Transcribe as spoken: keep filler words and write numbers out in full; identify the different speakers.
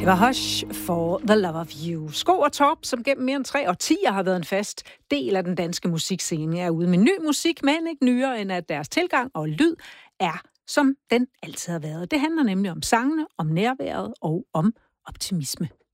Speaker 1: var Hush for The Love of You. Sko og Torp, som gennem mere end tre årtier har været en fast del af den danske musikscene, er ude med ny musik, men ikke nyere end at deres tilgang og lyd er, som den altid har været. Det handler nemlig om sangene, om nærværet og om optimisme.